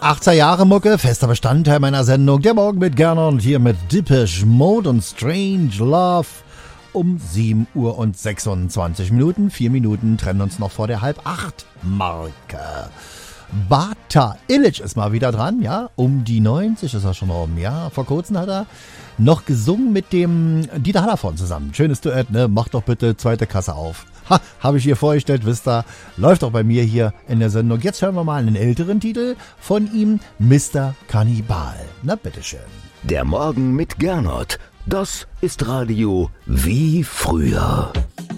80er Jahre Mucke, fester Bestandteil meiner Sendung. Der Morgen mit Gernot und hier mit Depeche Mode und Strange Love. Um 7 Uhr und 26 Minuten. 4 Minuten trennen uns noch vor der 7:30-Marke. Bata Illich ist mal wieder dran, ja. Um die 90 ist er schon rum, ja. Vor kurzem hat er noch gesungen mit dem Dieter Hallervorden zusammen. Schönes Duett, ne? Macht doch bitte zweite Kasse auf. Ha, habe ich hier vorgestellt, wisst ihr. Läuft auch bei mir hier in der Sendung. Jetzt hören wir mal einen älteren Titel von ihm, Mr. Kannibal. Na, bitteschön. Der Morgen mit Gernot. Das ist Radio wie früher.